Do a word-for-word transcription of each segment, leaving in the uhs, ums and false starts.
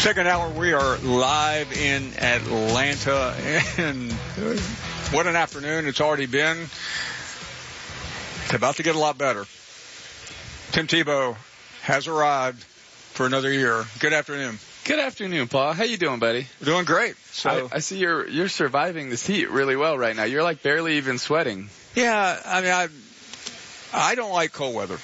Second hour, we are live in Atlanta, and what an afternoon it's already been. It's about to get a lot better. Tim Tebow has arrived for another year. Good afternoon. Good afternoon, Paul. How you doing, buddy? We're doing great. So I, I see you're you're surviving this heat really well right now. You're like barely even sweating. Yeah, I mean, I I don't like cold weather.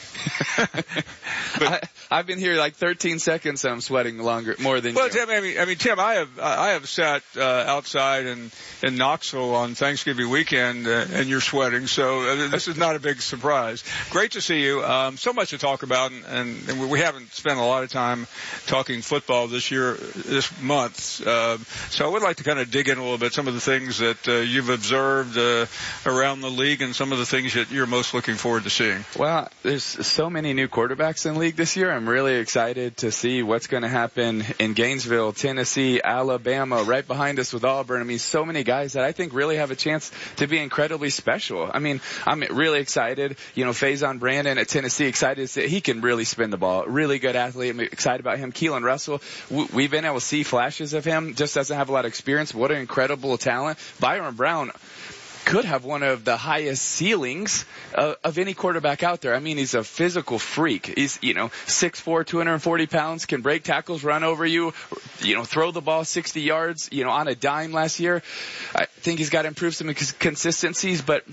But I, I've been here like thirteen seconds and I'm sweating longer, more than well, you. Tim, I mean, I mean, Tim, I have I have sat uh, outside in in Knoxville on Thanksgiving weekend, uh, and you're sweating. So uh, this is not a big surprise. Great to see you. Um, so much to talk about, and, and, and we haven't spent a lot of time talking football this year, this month. Uh, so I would like to kind of dig in a little bit, some of the things that uh, you've observed uh, around the league, and some of the things that you're most looking forward to seeing. Well, there's so many new quarterbacks in the league this year. I'm really excited to see what's going to happen in Gainesville, Tennessee, Alabama, right behind us with Auburn. I mean, so many guys that I think really have a chance to be incredibly special. I mean, I'm really excited. You know, Faison Brandon at Tennessee, excited to see he can really spin the ball. Really good athlete. I'm excited about him. Keelan Russell, we've been able to see flashes of him. Just doesn't have a lot of experience. What an incredible talent. Byron Brown could have one of the highest ceilings uh, of any quarterback out there. I mean, he's a physical freak. He's, you know, six foot four, two hundred forty pounds, can break tackles, run over you, you know, throw the ball sixty yards, you know, on a dime last year. I think he's got to improve some consistencies, but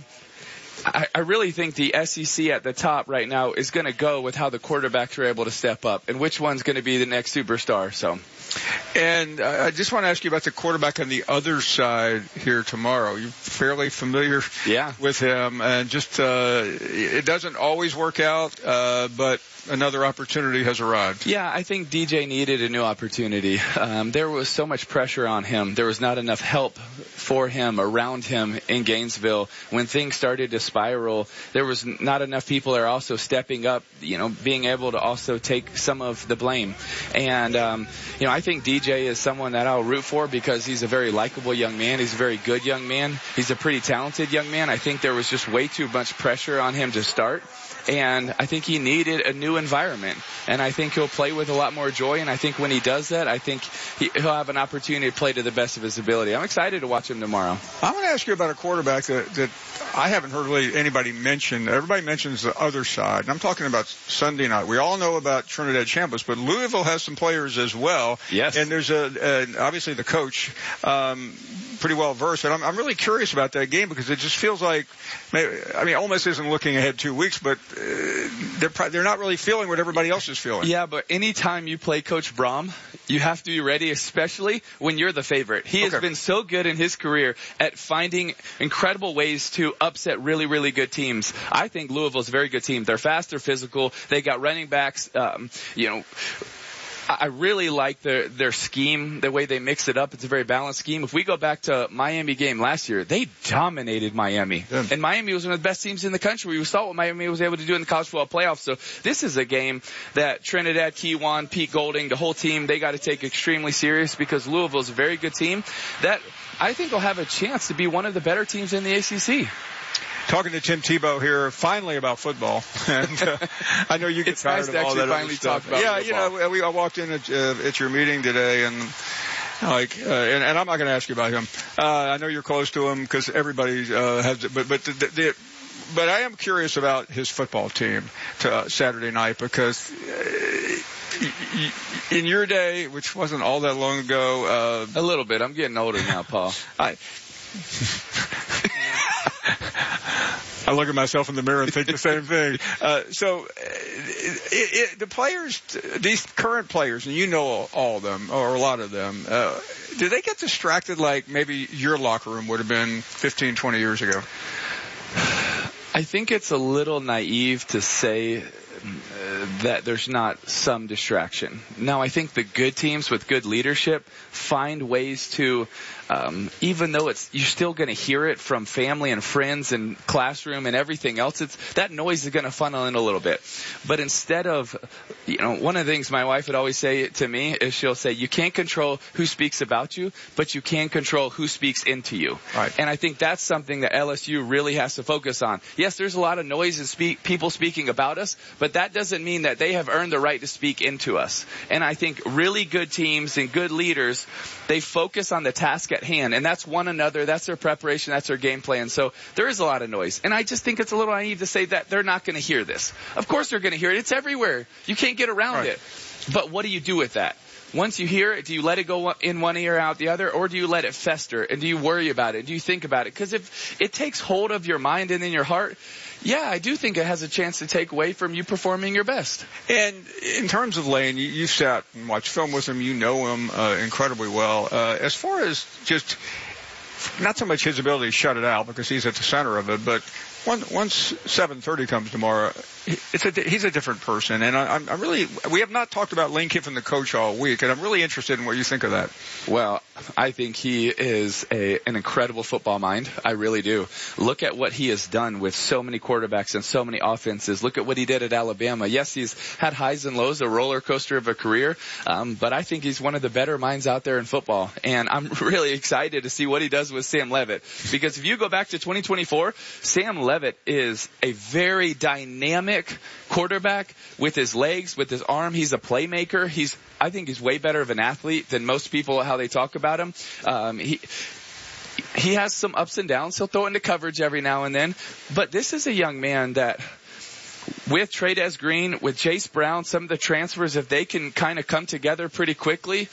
I, I really think the S E C at the top right now is going to go with how the quarterbacks are able to step up and which one's going to be the next superstar. So. And uh, I just want to ask you about the quarterback on the other side here tomorrow. You're fairly familiar yeah. with him, and just uh, it doesn't always work out, uh, but another opportunity has arrived. Yeah, I think D J needed a new opportunity. Um, there was so much pressure on him. There was not enough help for him, around him in Gainesville. When things started to spiral, there was not enough people that are also stepping up, you know, being able to also take some of the blame. And, um, you know, I think D J is someone that I'll root for because he's a very likable young man. He's a very good young man. He's a pretty talented young man. I think there was just way too much pressure on him to start. And I think he needed a new environment. And I think he'll play with a lot more joy. And I think when he does that, I think he, he'll have an opportunity to play to the best of his ability. I'm excited to watch him tomorrow. I want to ask you about a quarterback that, that I haven't heard really anybody mention. Everybody mentions the other side. And I'm talking about Sunday night. We all know about Trinidad Chambliss, but Louisville has some players as well. Yes. And there's a, a obviously the coach, um, pretty well versed. And I'm, I'm really curious about that game because it just feels like, I mean, Ole Miss isn't looking ahead two weeks, but uh, they're they're not really feeling what everybody else is feeling. Yeah, but anytime you play Coach Brom, you have to be ready, especially when you're the favorite. He okay. has been so good in his career at finding incredible ways to upset really, really good teams. I think Louisville's a very good team. They're fast, they're physical, they got running backs, um, you know, I really like their their scheme, the way they mix it up. It's a very balanced scheme. If we go back to Miami game last year, they dominated Miami. Yeah. And Miami was one of the best teams in the country. We saw what Miami was able to do in the college football playoffs. So this is a game that Trinidad, Kewan, Pete Golding, the whole team, they got to take extremely serious because Louisville's a very good team that I think will have a chance to be one of the better teams in the A C C. Talking to Tim Tebow here, finally about football, and uh, I know you get it's tired nice of to all actually that finally other stuff. talk about yeah, football. you know, we, I walked in at, uh, at your meeting today, and like, uh, and, and I'm not going to ask you about him. Uh, I know you're close to him because everybody uh, has, but but the, the, the but I am curious about his football team to uh, Saturday night because. Uh, in your day, which wasn't all that long ago, uh, a little bit. I'm getting older now, Paul. I. I look at myself in the mirror and think the same thing. Uh, so, it, it, the players, these current players, and you know all, all of them, or a lot of them, uh, do they get distracted like maybe your locker room would have been fifteen, twenty years ago? I think it's a little naive to say Uh, that there's not some distraction. Now, I think the good teams with good leadership find ways to, um, even though it's you're still going to hear it from family and friends and classroom and everything else, it's that noise is going to funnel in a little bit. But instead of, you know, one of the things my wife would always say to me is she'll say, you can't control who speaks about you, but you can control who speaks into you. Right. And I think that's something that L S U really has to focus on. Yes, there's a lot of noise and speak, people speaking about us, but that doesn't mean mean that they have earned the right to speak into us. And I think really good teams and good leaders, they focus on the task at hand. And that's one another. That's their preparation. That's their game plan. So there is a lot of noise. And I just think it's a little naive to say that they're not going to hear this. Of course they're going to hear it. It's everywhere. You can't get around right. it. But what do you do with that? Once you hear it, do you let it go in one ear, out the other, or do you let it fester? And do you worry about it? Do you think about it? Because if it takes hold of your mind and in your heart, yeah, I do think it has a chance to take away from you performing your best. And in terms of Lane, you, you've sat and watched film with him. You know him uh, incredibly well. Uh, as far as just not so much his ability to shut it out because he's at the center of it, but once, once seven thirty comes tomorrow, it's a, he's a different person. And I, I'm, I'm really, we have not talked about Lane Kiffin, the coach, all week, and I'm really interested in what you think of that. Well, I think he is a, an incredible football mind. I really do. Look at what he has done with so many quarterbacks and so many offenses. Look at what he did at Alabama. Yes, he's had highs and lows, a roller coaster of a career, um, but I think he's one of the better minds out there in football. And I'm really excited to see what he does with Sam Leavitt. Because if you go back to twenty twenty-four, Sam Leavitt is a very dynamic quarterback with his legs, with his arm. He's a playmaker. He's, I think he's way better of an athlete than most people, how they talk about him. Um, he, he has some ups and downs. He'll throw into coverage every now and then. But this is a young man that, with Trey'Dez Green, with Chase Brown, some of the transfers, if they can kind of come together pretty quickly,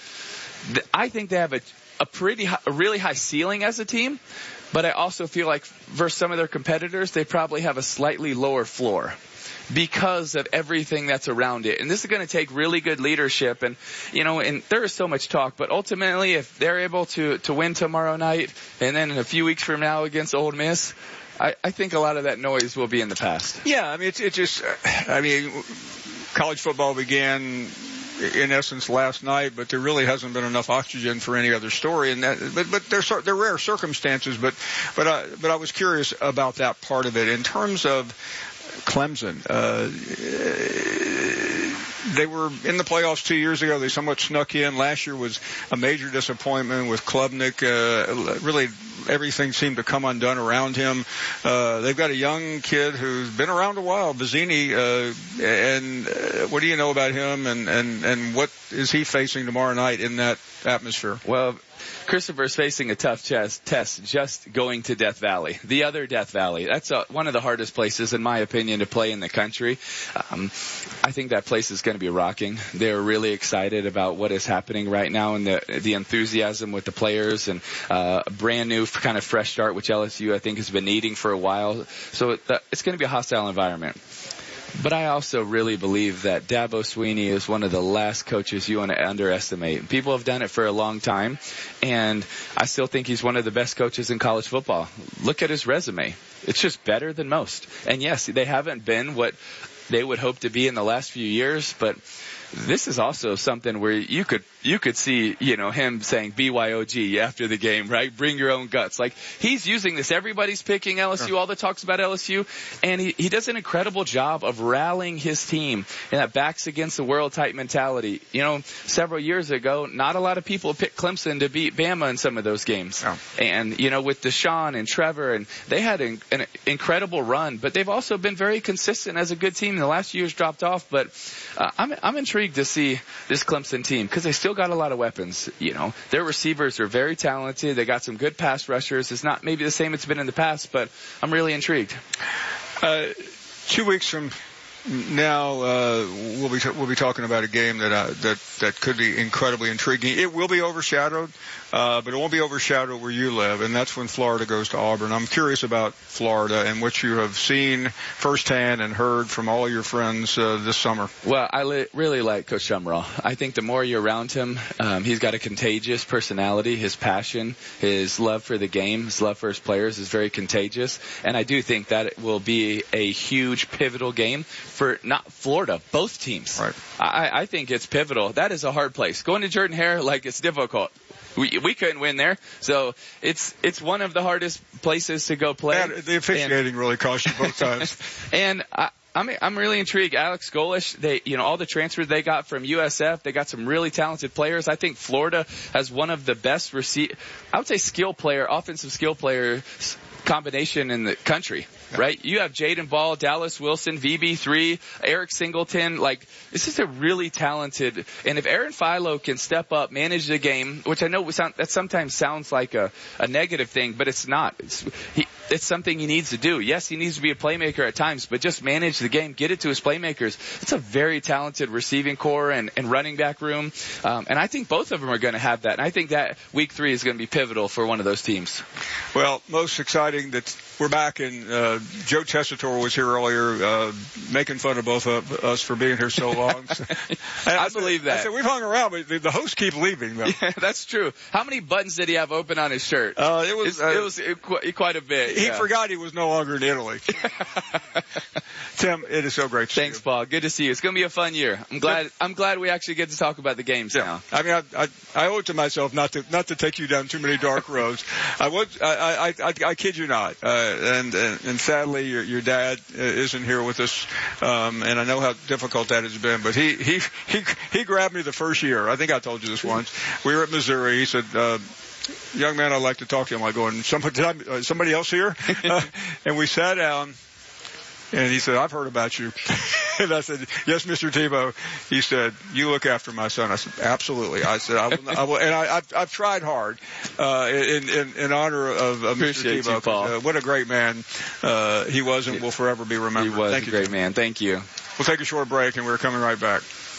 I think they have a, a pretty, high, a really high ceiling as a team. But I also feel like versus some of their competitors, they probably have a slightly lower floor because of everything that's around it. And this is going to take really good leadership. And, you know, and there is so much talk. But ultimately, if they're able to, to win tomorrow night and then in a few weeks from now against Ole Miss, I, I think a lot of that noise will be in the past. Yeah, I mean, it's, it's just, I mean, college football began in essence last night, but there really hasn't been enough oxygen for any other story. And that, but but they're they're rare circumstances. But but I, but I was curious about that part of it in terms of Clemson. Uh, they were in the playoffs two years ago. They somewhat snuck in. Last year was a major disappointment with Klubnik. Uh, really, everything seemed to come undone around him. Uh, they've got a young kid who's been around a while, Vizzini. Uh, and uh, what do you know about him? And, and, and what is he facing tomorrow night in that atmosphere? Well, Christopher's facing a tough test, test just going to Death Valley, the other Death Valley. That's a, one of the hardest places, in my opinion, to play in the country. Um, I think that place is going to be rocking. They're really excited about what is happening right now and the, the enthusiasm with the players and uh, a brand new kind of fresh start, which L S U, I think, has been needing for a while. So it, uh, it's going to be a hostile environment. But I also really believe that Dabo Swinney is one of the last coaches you want to underestimate. People have done it for a long time, and I still think he's one of the best coaches in college football. Look at his resume. It's just better than most. And yes, they haven't been what they would hope to be in the last few years, but this is also something where you could you could see, you know, him saying B Y O G after the game, right? Bring your own guts. Like, he's using this. Everybody's picking L S U, all the talks about L S U, and he, he does an incredible job of rallying his team in that backs against the world type mentality. You know, several years ago, not a lot of people picked Clemson to beat Bama in some of those games. Oh. And, you know, with Deshaun and Trevor, and they had an, an incredible run, but they've also been very consistent as a good team. In the last few years dropped off, but uh, I'm, I'm intrigued to see this Clemson team because they still got a lot of weapons. You know, their receivers are very talented. They got some good pass rushers. It's not maybe the same it's been in the past, but I'm really intrigued. Uh, two weeks from now, uh, we'll be t- we'll be talking about a game that uh, that that could be incredibly intriguing. It will be overshadowed, uh, but it won't be overshadowed where you live, and that's when Florida goes to Auburn. I'm curious about Florida and what you have seen firsthand and heard from all your friends uh, this summer. Well, I li- really like Coach Summerall. I think the more you're around him, um, he's got a contagious personality. His passion, his love for the game, his love for his players is very contagious, and I do think that it will be a huge pivotal game for not Florida, both teams. Right. I, I think it's pivotal. That is a hard place. Going to Jordan Hare, like, it's difficult. We we couldn't win there, so it's it's one of the hardest places to go play. And the officiating and, really cost you both times. And I, I'm I'm really intrigued. Alex Golesh, they you know all the transfers they got from U S F, they got some really talented players. I think Florida has one of the best receive. I would say skill player, offensive skill players combination in the country, right? You have Jaden Ball, Dallas Wilson, V B three, Eric Singleton. Like, this is a really talented, and if Aaron Philo can step up, manage the game, which I know sound, that sometimes sounds like a, a negative thing, but it's not. It's, he, it's something he needs to do. Yes, he needs to be a playmaker at times, but just manage the game, get it to his playmakers. It's a very talented receiving core and, and running back room, um, and I think both of them are going to have that. And I think that week three is going to be pivotal for one of those teams. Well, most exciting that we're back, and uh, Joe Tessitore was here earlier uh, making fun of both of us for being here so long. So, I, I believe that. I said, we've hung around, but the, the hosts keep leaving, though. Yeah, that's true. How many buttons did he have open on his shirt? Uh, it was, uh, it was it, quite a bit. He yeah. forgot he was no longer in Italy. Tim, it is so great to Thanks, see you. Paul. Good to see you. It's going to be a fun year. I'm glad. I'm glad we actually get to talk about the games yeah. now. I mean, I, I, I owe it to myself not to not to take you down too many dark roads. I would. I, I, I, I kid you not. Uh, and, and and sadly, your your dad isn't here with us. Um, and I know how difficult that has been. But he he he he grabbed me the first year. I think I told you this once. We were at Missouri. He said, Uh, young man, I'd like to talk to him. I'm going, somebody, uh, somebody else here? Uh, and we sat down, and he said, I've heard about you. And I said, yes, Mister Tebow. He said, you look after my son. I said, absolutely. I said, I will, I will and I, I've, I've tried hard uh, in, in, in honor of uh, Mister Appreciate Tebow. you, Paul. Uh, what a great man uh, he was and will forever be remembered. He was Thank a you, great Tim. man. Thank you. We'll take a short break, and we're coming right back.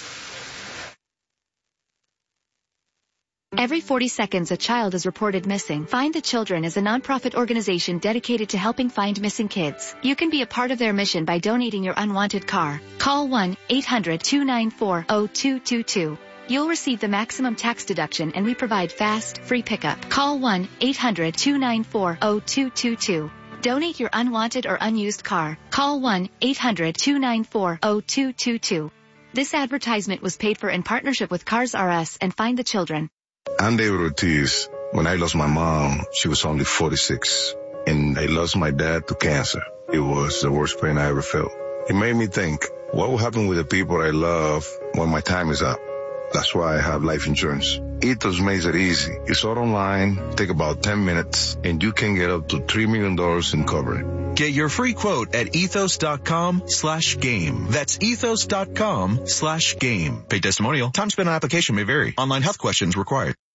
Every forty seconds, a child is reported missing. Find the Children is a nonprofit organization dedicated to helping find missing kids. You can be a part of their mission by donating your unwanted car. Call one eight hundred two nine four zero two two two. You'll receive the maximum tax deduction, and we provide fast, free pickup. Call one eight hundred two nine four zero two two two. Donate your unwanted or unused car. Call one eight hundred two nine four zero two two two. This advertisement was paid for in partnership with Cars R Us and Find the Children. I'm David Ortiz. When I lost my mom, she was only forty-six. And I lost my dad to cancer. It was the worst pain I ever felt. It made me think, what will happen with the people I love when my time is up? That's why I have life insurance. Ethos makes it easy. It's all online, take about ten minutes, and you can get up to three million dollars in coverage. Get your free quote at ethos.com slash game. That's ethos.com slash game. Paid testimonial. Time spent on application may vary. Online health questions required.